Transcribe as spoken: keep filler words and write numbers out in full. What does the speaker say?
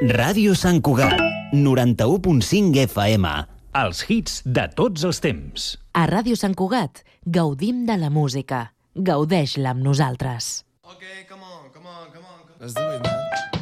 Ràdio Sant Cugat, noranta-u punt cinc F M. Els hits de tots els temps. A Ràdio Sant Cugat gaudim de la música. Gaudeix-la amb nosaltres. Okay, come on, come on, come on. Let's do it, man.